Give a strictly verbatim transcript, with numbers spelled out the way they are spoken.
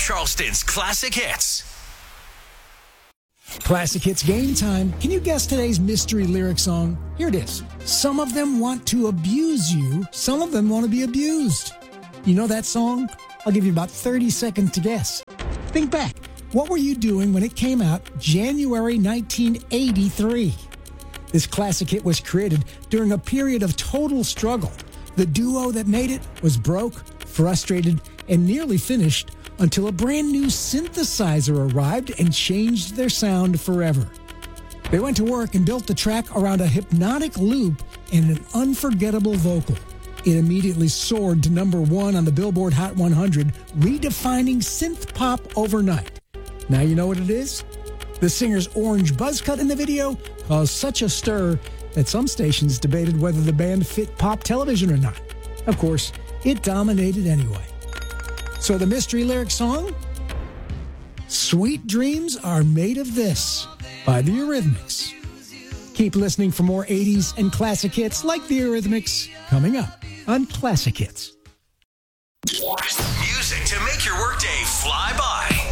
Charleston's classic hits. Classic Hits game time. Can you guess today's mystery lyric song? Here it is. Some of them want to abuse you. Some of them want to be abused. You know that song? I'll give you about thirty seconds to guess. Think back. What were you doing when it came out January nineteen eighty-three? This classic hit was created during a period of total struggle. The duo that made it was broke, frustrated, and nearly finished until a brand new synthesizer arrived and changed their sound forever. They went to work and built the track around a hypnotic loop and an unforgettable vocal. It immediately soared to number one on the Billboard Hot one hundred, redefining synth pop overnight. Now you know what it is? The singer's orange buzz cut in the video caused such a stir that some stations debated whether the band fit pop television or not. Of course, it dominated anyway. So the mystery lyric song? Sweet Dreams Are Made of This by the Eurythmics. Keep listening for more eighties and classic hits like the Eurythmics coming up on Classic Hits. Music to make your workday fly by.